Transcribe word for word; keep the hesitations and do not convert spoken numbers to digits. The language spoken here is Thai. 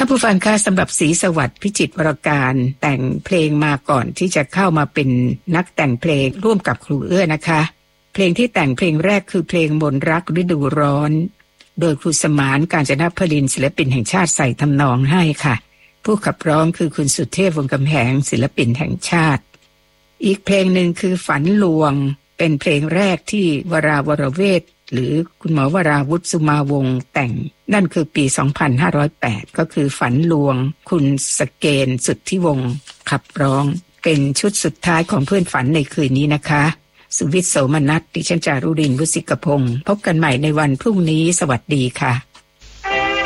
านผู้ฟังคะสำหรับศรีสวัสดิ์พิจิตรวรการแต่งเพลงมาก่อนที่จะเข้ามาเป็นนักแต่งเพลงร่วมกับครูเอื้อนะคะเพลงที่แต่งเพลงแรกคือเพลงมนต์รักฤดูร้อนโดยครูสมานกาญจนพลินศิลปินแห่งชาติใส่ทำนองให้ค่ะผู้ขับร้องคือคุณสุเทพวงศ์กำแหงศิลปินแห่งชาติอีกเพลงหนึ่งคือฝันลวงเป็นเพลงแรกที่วราวรเวทหรือคุณหมอวราวุฒิสุมาวงศ์แต่งนั่นคือปีสองพันห้าร้อยแปดก็คือฝันลวงคุณสเกณฑ์สุทธิวงศ์ขับร้องเป็นชุดสุดท้ายของเพื่อนฝันในคืนนี้นะคะสุวิทย์โสมนัสดิฉันจารุรินทร์ วุฒิกพงศ์พบกันใหม่ในวันพรุ่งนี้สวัสดีค่ะ